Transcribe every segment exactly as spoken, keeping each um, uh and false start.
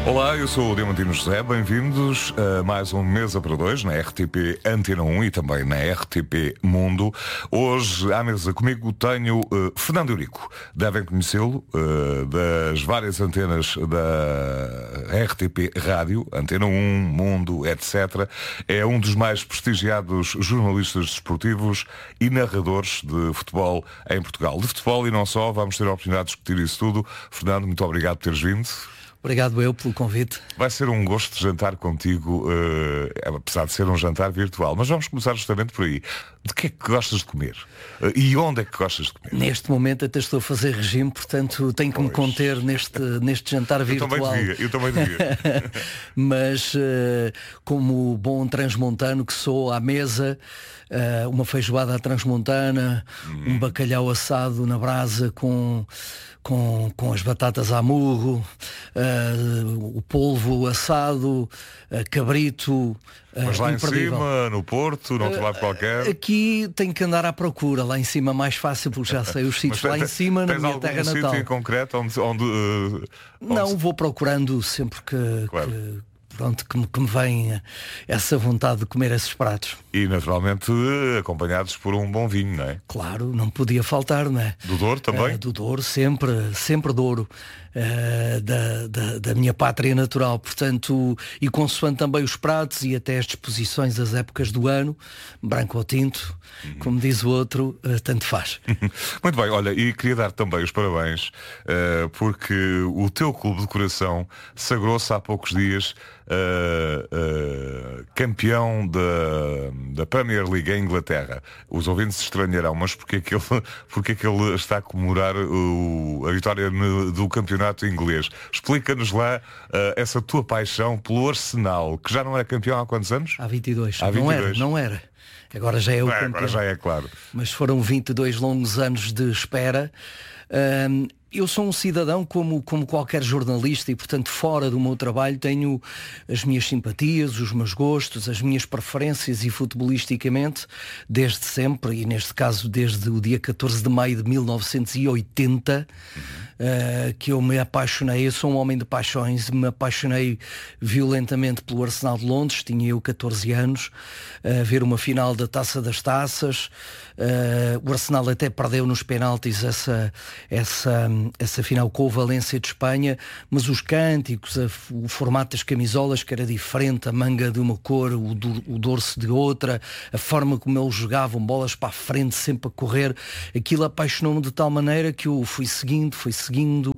Olá, eu sou o Diamantino José, bem-vindos a mais um Mesa para Dois na R T P Antena um e também na R T P Mundo. Hoje à mesa comigo tenho uh, Fernando Eurico, devem conhecê-lo, uh, das várias antenas da R T P Rádio, Antena um, Mundo, etcétera. É um dos mais prestigiados jornalistas desportivos e narradores de futebol em Portugal. De futebol e não só, vamos ter a oportunidade de discutir isso tudo. Fernando, muito obrigado por teres vindo. Obrigado eu pelo convite. Vai ser um gosto de jantar contigo, uh, apesar de ser um jantar virtual. Mas vamos começar justamente por aí. De que é que gostas de comer? Uh, e onde é que gostas de comer? Neste momento até estou a fazer regime, portanto tenho que pois. me conter neste, neste jantar virtual. Eu também devia, eu também devia. Mas uh, como bom transmontano que sou, à mesa, uh, uma feijoada à transmontana, hum. um bacalhau assado na brasa com... Com, com as batatas à murro, uh, o polvo assado, uh, cabrito. Uh, Mas lá imperdível. Em cima, no Porto, não te lado qualquer. Aqui tenho que andar à procura, lá em cima mais fácil, porque já sei os sítios lá em cima, na minha terra natal. Tens algum sítio em concreto onde... onde, uh, onde não, se... vou procurando sempre que... Claro. que... Pronto, que me, que me vem essa vontade de comer esses pratos. E naturalmente acompanhados por um bom vinho, não é? Claro, não podia faltar, não é? Do Douro também? Uh, do Douro, sempre, sempre Douro. Uh, da, da, da minha pátria natural, portanto, e consoante também os pratos e até as disposições das épocas do ano, branco ou tinto, uhum. como diz o outro, uh, tanto faz. Muito bem, olha, e queria dar também os parabéns, uh, porque o teu clube de coração sagrou-se há poucos dias uh, uh, campeão da, da Premier League em Inglaterra. Os ouvintes se estranharão, mas porque é que ele, porque é que ele está a comemorar o, a vitória no, do campeonato inglês? Explica-nos lá uh, essa tua paixão pelo Arsenal, que já não é campeão há quantos anos? Há vinte e dois. Há vinte e dois. Não era, não era. Agora já é o é, campeão. Agora já é, claro. Mas foram vinte e dois longos anos de espera. Um, eu sou um cidadão como, como qualquer jornalista e, portanto, fora do meu trabalho tenho as minhas simpatias, os meus gostos, as minhas preferências e futebolisticamente, desde sempre, e neste caso desde o dia catorze de maio de mil novecentos e oitenta, uhum. uh, que eu me apaixonei. Eu sou um homem de paixões, me apaixonei violentamente pelo Arsenal de Londres, tinha eu catorze anos, a uh, ver uma final da Taça das Taças. Uh, o Arsenal até perdeu nos penaltis essa, essa, essa final com o Valência de Espanha, mas os cânticos, a, o formato das camisolas que era diferente, a manga de uma cor, o, do, o dorso de outra, a forma como eles jogavam, bolas para a frente, sempre a correr, aquilo apaixonou-me de tal maneira que eu fui seguindo, fui seguindo.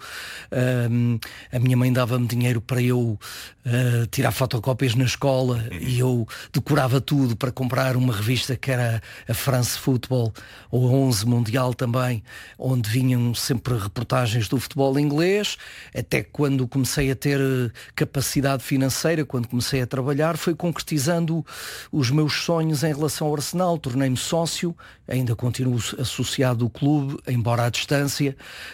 Uh, a minha mãe dava-me dinheiro para eu uh, tirar fotocópias na escola e eu decorava tudo para comprar uma revista que era a France Football, ou a onze Mundial também, onde vinham sempre reportagens do futebol inglês. Até quando comecei a ter capacidade financeira, quando comecei a trabalhar, foi concretizando os meus sonhos em relação ao Arsenal. Tornei-me sócio, ainda continuo associado ao clube, embora à distância,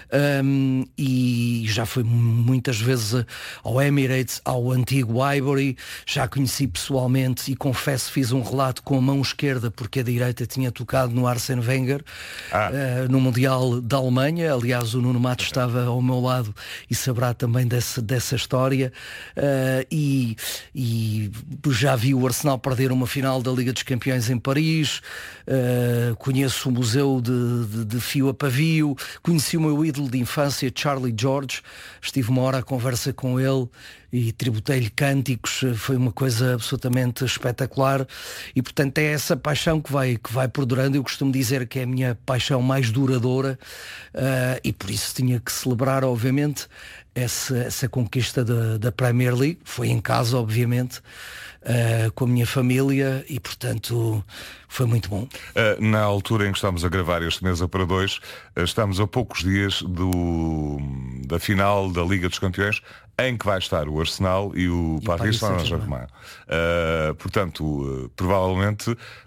um, e já fui muitas vezes ao Emirates, ao antigo Highbury, já conheci pessoalmente e confesso fiz um relato com a mão esquerda porque a direita tinha tocado no Arsene Wenger, ah. uh, no Mundial da Alemanha. Aliás, o Nuno Matos estava ao meu lado e saberá também dessa, dessa história, uh, e, e já vi o Arsenal perder uma final da Liga dos Campeões em Paris, uh, conheço o museu de, de, de fio a pavio, conheci o meu ídolo de infância, Charlie George, estive uma hora à conversa com ele e tributei-lhe cânticos, foi uma coisa absolutamente espetacular e portanto é essa paixão que vai, que vai perdurando. Eu costumo dizer que é a minha paixão mais duradoura, uh, e por isso tinha que celebrar obviamente essa, essa conquista da, da Premier League. Foi em casa obviamente, uh, com a minha família e portanto foi muito bom. Uh, na altura em que estamos a gravar este Mesa para Dois, uh, estamos a poucos dias do, da final da Liga dos Campeões, em que vai estar o Arsenal e o e Paris Saint-Germain. Uh, portanto, uh, provavelmente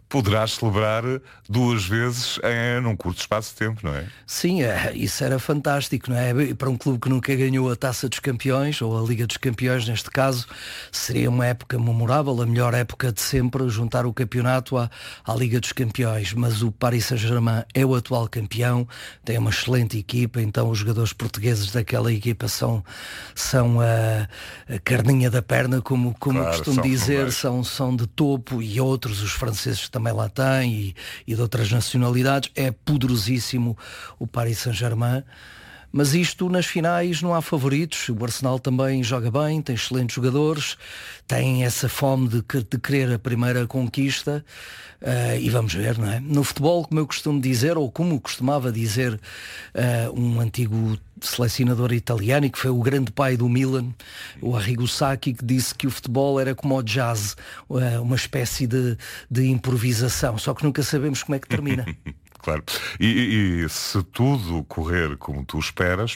poderás celebrar duas vezes em, num curto espaço de tempo, não é? Sim, é, isso era fantástico, não é? E para um clube que nunca ganhou a Taça dos Campeões, ou a Liga dos Campeões neste caso, seria uma época memorável, a melhor época de sempre, juntar o campeonato à, à Liga dos Campeões. Mas o Paris Saint-Germain é o atual campeão, tem uma excelente equipa, então os jogadores portugueses daquela equipa são, são a, a carninha da perna, como, como Claro, costumo são dizer, são, são de topo, e outros, os franceses também lá têm, e, e de outras nacionalidades. É poderosíssimo o Paris Saint-Germain. Mas isto nas finais não há favoritos. O Arsenal também joga bem, tem excelentes jogadores, tem essa fome de, de querer a primeira conquista, uh, e vamos ver, não é? No futebol, como eu costumo dizer, ou como costumava dizer uh, um antigo selecionador italiano, e que foi o grande pai do Milan, o Arrigo Sacchi, que disse que o futebol era como o jazz, uh, uma espécie de, de improvisação, só que nunca sabemos como é que termina. Claro. E, e se tudo correr como tu esperas,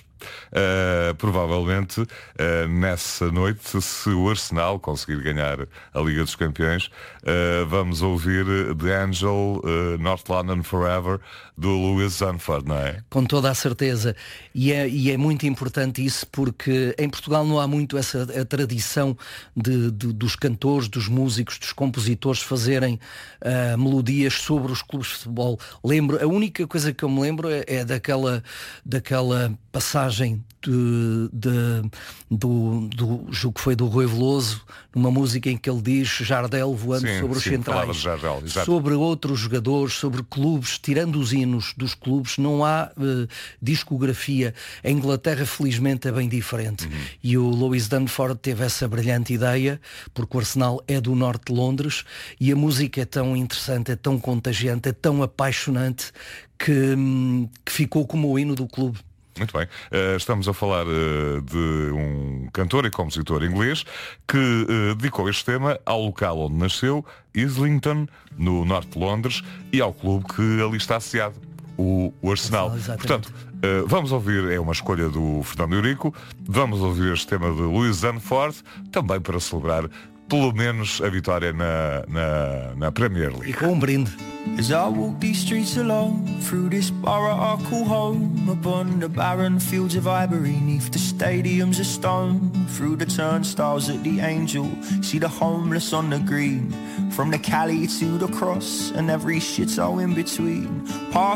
uh, provavelmente uh, nessa noite, se o Arsenal conseguir ganhar a Liga dos Campeões, uh, vamos ouvir The Angel, uh, North London Forever, do Louis Zanford, não é? Com toda a certeza. E é, e é muito importante isso, porque em Portugal não há muito essa a tradição de, de, dos cantores, dos músicos, dos compositores fazerem uh, melodias sobre os clubes de futebol. Lembro, a única coisa que eu me lembro é, é daquela, daquela passagem de, de, do, do jogo que foi do Rui Veloso, numa música em que ele diz Jardel voando sim, sobre os sim, centrais, Jardel, sobre outros jogadores, sobre clubes, tirando os hinos dos clubes, não há uh, discografia. A Inglaterra felizmente é bem diferente, uhum. E o Louis Danford teve essa brilhante ideia, porque o Arsenal é do norte de Londres e a música é tão interessante, é tão contagiante, é tão apaixonante que, que ficou como o hino do clube. Muito bem. Uh, estamos a falar uh, de um cantor e compositor inglês que uh, dedicou este tema ao local onde nasceu, Islington, no norte de Londres, e ao clube que ali está associado, o, o Arsenal. Portanto, uh, vamos ouvir, é uma escolha do Fernando Eurico, vamos ouvir este tema de Louis Zanford, também para celebrar pelo menos a vitória na, na, na Premier League. E com um brinde. As I walk these streets alone, through this borough I call home, upon the barren fields of ivory, neath the stadiums of stone, through the turnstiles at the Angel, see the homeless on the green, from the Cali to the Cross, and every shithole in between.